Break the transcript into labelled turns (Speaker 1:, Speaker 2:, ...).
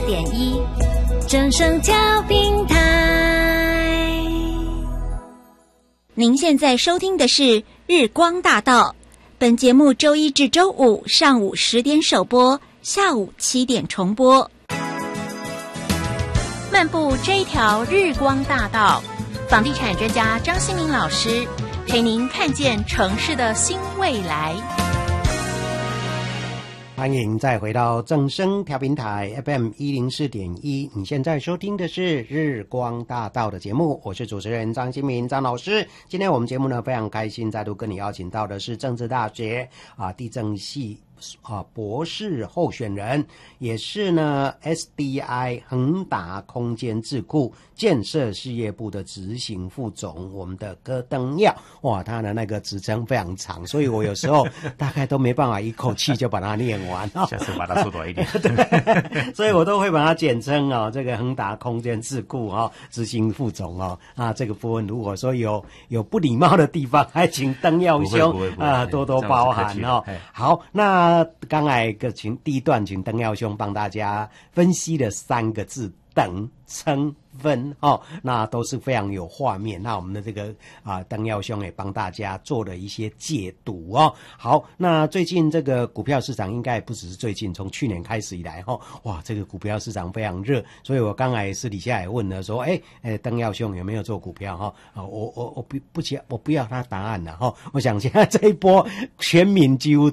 Speaker 1: 104.1正声调频台。
Speaker 2: 您现在收听的是日光大道，本节目周一至周五上午10点首播，下午7点重播。
Speaker 3: 漫步这一条日光大道，房地产专家张新民老师陪您看见城市的新未来。
Speaker 4: 欢迎再回到正声调频台 FM 104.1，你现在收听的是日光大道的节目，我是主持人张新民张老师。今天我们节目呢非常开心，再度跟你邀请到的是政治大学地政系博士候选人，也是呢 SDI 恒达空间智库建设事业部的执行副总，我们的戈登耀。哇，他的那个职称非常长，所以我有时候大概都没办法一口气就把它念完
Speaker 5: 下次把它缩短一点
Speaker 4: 对，所以我都会把它简称这个恒达空间智库执行副总这个部分如果说有不礼貌的地方，还请登耀兄多多包涵好，那刚才第一段请登耀兄帮大家分析了3个字：等、称、分那都是非常有画面。那我们的这个登耀兄也帮大家做了一些解读好，那最近这个股票市场应该不只是最近，从去年开始以来哇，这个股票市场非常热，所以我刚才私底下也问了说，登耀兄有没有做股票我不要他答案了我想现在这一波全民几乎